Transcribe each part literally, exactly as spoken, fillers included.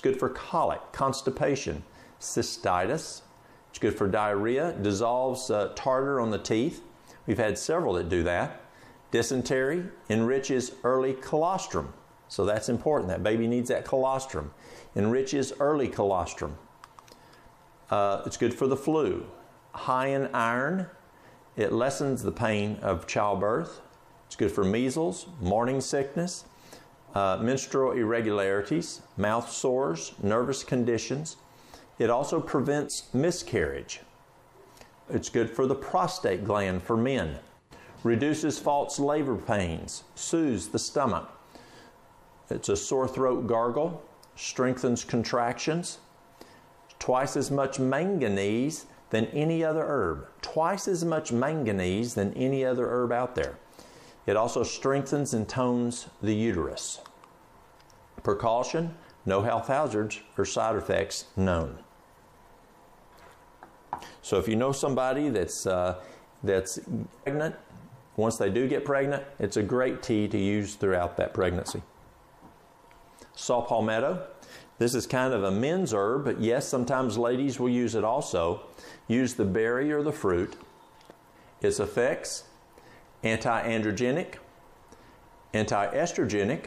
It's good for colic, constipation, cystitis. It's good for diarrhea, dissolves uh, tartar on the teeth. We've had several that do that. Dysentery, enriches early colostrum. So that's important. That baby needs that colostrum. Enriches early colostrum. Uh, it's good for the flu. High in iron. It lessens the pain of childbirth. It's good for measles, morning sickness, uh, menstrual irregularities, mouth sores, nervous conditions. It also prevents miscarriage. It's good for the prostate gland for men. Reduces false labor pains, soothes the stomach. It's a sore throat gargle, strengthens contractions. Twice as much manganese than any other herb. Twice as much manganese than any other herb out there. It also strengthens and tones the uterus. Precaution, no health hazards or side effects known. So if you know somebody that's, uh, that's pregnant, once they do get pregnant, it's a great tea to use throughout that pregnancy. Saw palmetto. This is kind of a men's herb, but yes, sometimes ladies will use it also. Use the berry or the fruit. Its effects: anti-androgenic, anti-estrogenic,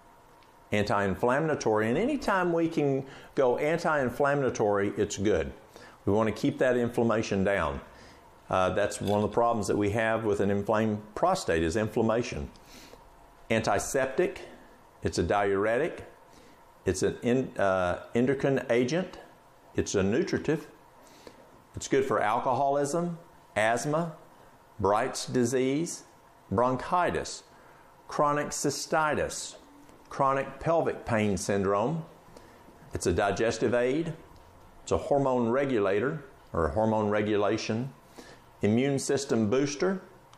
anti-inflammatory, and anytime we can go anti-inflammatory, it's good. We want to keep that inflammation down. Uh, that's one of the problems that we have with an inflamed prostate is inflammation. Antiseptic, it's a diuretic, it's an in, uh, endocrine agent, it's a nutritive, it's good for alcoholism, asthma, Bright's disease, bronchitis, chronic cystitis, chronic pelvic pain syndrome. It's a digestive aid, it's a hormone regulator or hormone regulation, immune system booster.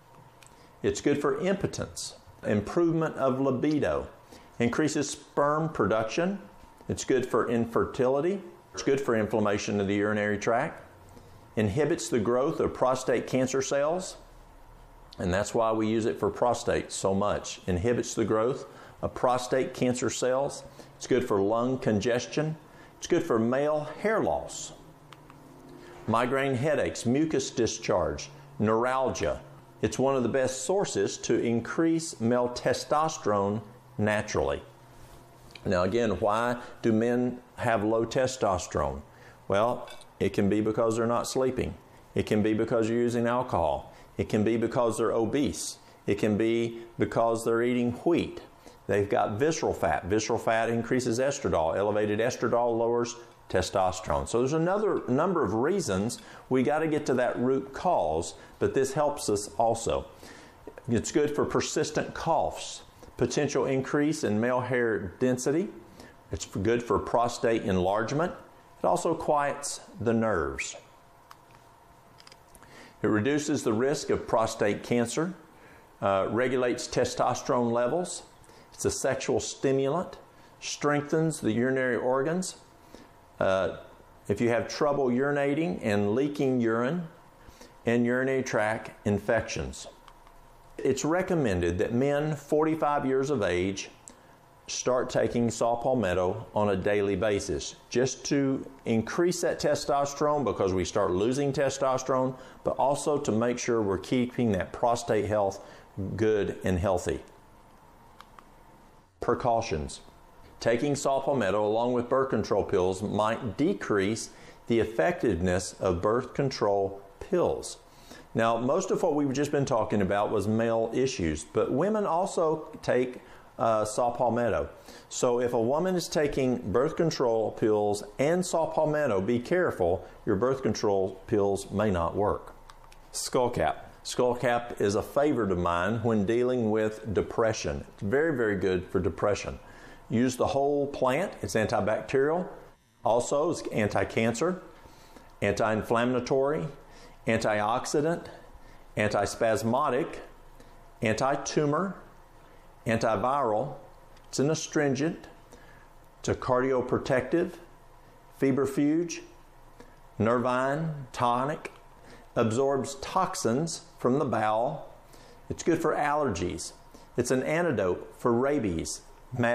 It's good for impotence, improvement of libido, increases sperm production. It's good for infertility. It's good for inflammation of the urinary tract. Inhibits the growth of prostate cancer cells, and that's why we use it for prostate so much. Inhibits the growth of prostate cancer cells. It's good for lung congestion. It's good for male hair loss. Migraine headaches, mucus discharge, neuralgia. It's one of the best sources to increase male testosterone naturally. Now again, why do men have low testosterone? Well, it can be because they're not sleeping. It can be because you're using alcohol. It can be because they're obese. It can be because they're eating wheat. They've got visceral fat. Visceral fat increases estradiol. Elevated estradiol lowers testosterone. So there's another number of reasons. We got to get to that root cause, but this helps us also. It's good for persistent coughs, potential increase in male hair density. It's good for prostate enlargement. It also quiets the nerves. It reduces the risk of prostate cancer, uh, regulates testosterone levels. It's a sexual stimulant, strengthens the urinary organs. Uh, if you have trouble urinating and leaking urine and urinary tract infections. It's recommended that men forty-five years of age start taking saw palmetto on a daily basis just to increase that testosterone because we start losing testosterone, but also to make sure we're keeping that prostate health good and healthy. Precautions. Taking saw palmetto along with birth control pills might decrease the effectiveness of birth control pills. Now, most of what we've just been talking about was male issues, but women also take uh, saw palmetto. So if a woman is taking birth control pills and saw palmetto, be careful, your birth control pills may not work. Skullcap. Skullcap is a favorite of mine when dealing with depression. It's very, very good for depression. Use the whole plant. It's antibacterial. Also, it's anti-cancer, anti-inflammatory, antioxidant, antispasmodic, anti-tumor, antiviral. It's an astringent. It's a cardioprotective, febrifuge, nervine, tonic, absorbs toxins from the bowel. It's good for allergies. It's an antidote for rabies,